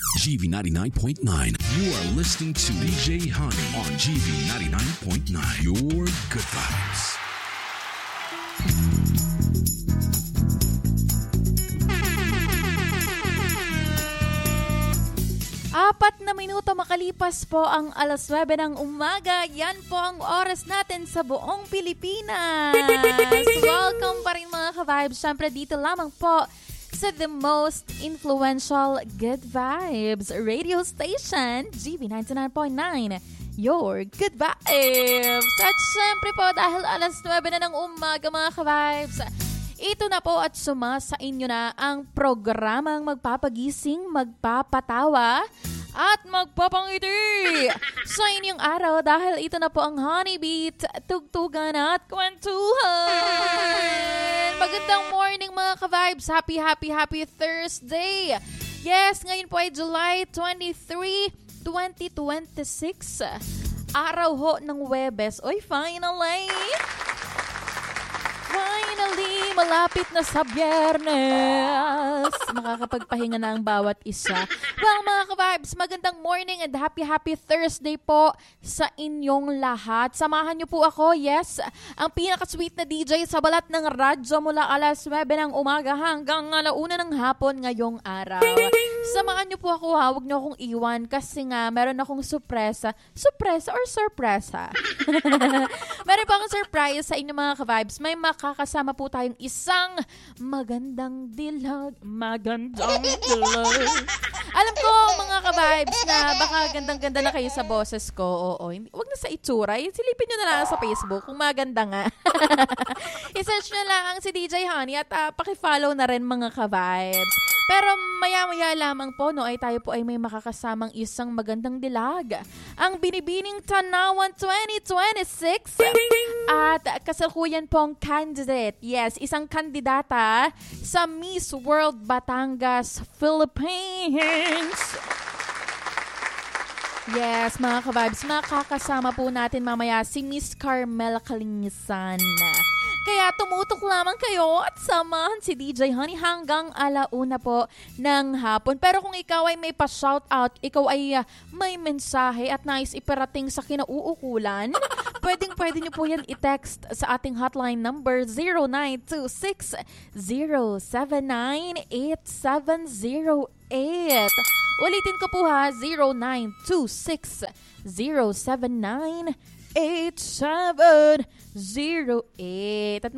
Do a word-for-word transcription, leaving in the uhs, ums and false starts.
G V ninety-nine point nine. You are listening to D J Honey on G V ninety-nine point nine. Your good vibes. Apat na minuto makalipas po ang alas nuwebe ng umaga. Yan po ang oras natin sa buong Pilipinas. Welcome pa rin mga ka-vibes. Siyempre dito lamang po sa the most influential Good Vibes radio station, G V ninety-nine point nine. Your Good Vibes. At siyempre po dahil alas nuwebe na ng umaga mga ka-vibes, ito na po at suma sa inyo na ang programang magpapagising, magpapatawa at magpapangiti sa inyong araw dahil ito na po ang Honey Beat, tugtugan at kwentuhan. Magandang morning mga ka-vibes. Happy, happy, happy Thursday. Yes, ngayon po ay July twenty-third, twenty twenty-six. Araw ho ng Huwebes. Oy, finally! Finally, malapit na sa Biyernes. Makakapagpahinga na ang bawat isa. Well, mga ka-vibes, magandang morning and happy, happy Thursday po sa inyong lahat. Samahan niyo po ako, yes, ang pinaka-sweet na D J sa balat ng radyo mula alas nuwebe ng umaga hanggang alauna ng hapon ngayong araw. Samahan niyo po ako ha, huwag niyo akong iwan kasi nga meron akong surpresa. Surpresa or surpresa? Meron pa akong surprise sa inyo mga ka-vibes. May makakasama po tayong isang magandang dilag. Magandang dilag. Alam ko mga ka-vibes na baka gandang-ganda na kayo sa boses ko. Oo, hindi, wag na sa itsura. Silipin nyo na lang sa Facebook kung maganda nga. I-search nyo lang ang si D J Honey at uh, pakifollow na rin mga ka-vibes. Pero maya-maya lamang po no ay tayo po ay may makakasamang isang magandang dilag. Ang Binibining Tanawan twenty twenty-six at kasalukuyan pong candidate. Yes, isang kandidata sa Miss World Batangas Philippines. Yes, mga ka-vibes, makakasama po natin mamaya si Miss Carmela Kalingisan. Kaya tumutok lamang kayo at samahan si D J Honey hanggang alauna po ng hapon. Pero kung ikaw ay may pa-shoutout, ikaw ay uh, may mensahe at nais iparating sa kinauukulan, pwedeng pwede nyo po yan i-text sa ating hotline number zero nine two six zero seven nine eight seven zero eight. Ulitin ko po ha, zero nine two six zero seven nine eight seven zero eight. At